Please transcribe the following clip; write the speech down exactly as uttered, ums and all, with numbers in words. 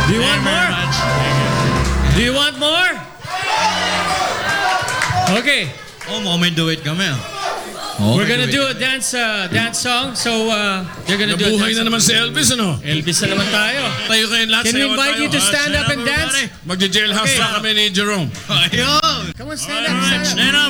Do you want more? Do you want more? Okay. Oh, mukhang may duet kami ah. We're gonna do a dance uh, dance song. So, uh, you're gonna do a Nabuhay dance na naman si song. Elvis, ano? Elvis na naman tayo. Tayo kayo lahat. Can we sayawan invite tayo, you to ha? stand up and dance? Magja-jailhouse Okay. na kami ni Jerome. Ayun! Come on, stand up, stand up. Stand up!